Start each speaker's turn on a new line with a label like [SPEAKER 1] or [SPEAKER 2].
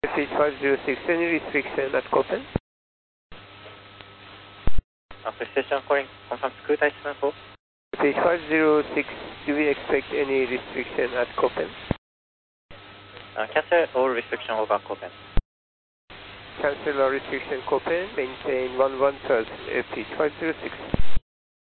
[SPEAKER 1] FH 506, any restriction at Copen?
[SPEAKER 2] Precision calling, confirm crew type 74.
[SPEAKER 1] FH 506, do we expect any restriction at Copen?
[SPEAKER 2] Cancel all restriction over Copen.
[SPEAKER 1] Cancel all restriction Copen, maintain 11,000, FH 506.